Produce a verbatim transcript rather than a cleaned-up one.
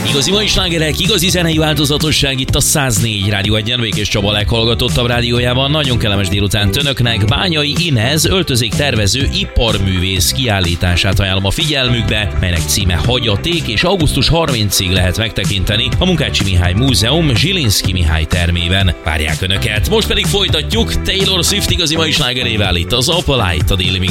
Igazi mai slágerek, igazi zenei változatosság itt a száz négy Rádió egyen, Békés Csaba leghallgatottabb rádiójában. Nagyon kellemes délután önöknek. Bányai Inez öltözék tervező iparművész kiállítását ajánlom a figyelmükbe, melynek címe Hagyaték, és augusztus harmincadikáig lehet megtekinteni a Munkácsi Mihály Múzeum Zsilinszky Mihály termében. Várják önöket. Most pedig folytatjuk Taylor Swift igazi mai slágerével itt az Opalite, a déli